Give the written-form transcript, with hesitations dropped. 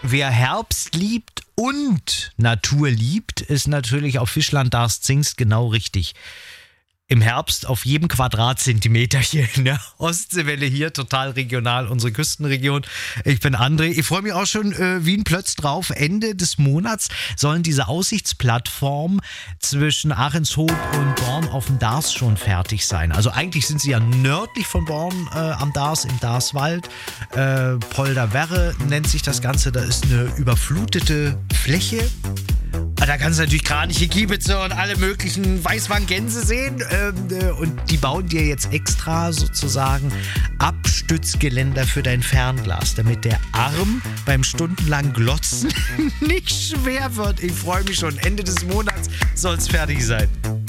wer Herbst liebt und Natur liebt, ist natürlich auf Fischland Darß-Zingst genau richtig. Im Herbst auf jedem Quadratzentimeter hier in der Ostseewelle hier, total regional, unsere Küstenregion. Ich bin André. Ich freue mich auch schon wie ein Plötz drauf. Ende des Monats sollen diese Aussichtsplattformen zwischen Ahrenshoop und Born auf dem Darß schon fertig sein. Also eigentlich sind sie ja nördlich von Born am Darß, im Darßwald. Polderwerre nennt sich das Ganze. Da ist eine überflutete Fläche. Da kannst du natürlich Kraniche, Kiebitze und alle möglichen Weißwanggänse sehen. Und die bauen dir jetzt extra sozusagen Abstützgeländer für dein Fernglas, damit der Arm beim stundenlangen Glotzen nicht schwer wird. Ich freue mich schon. Ende des Monats soll es fertig sein.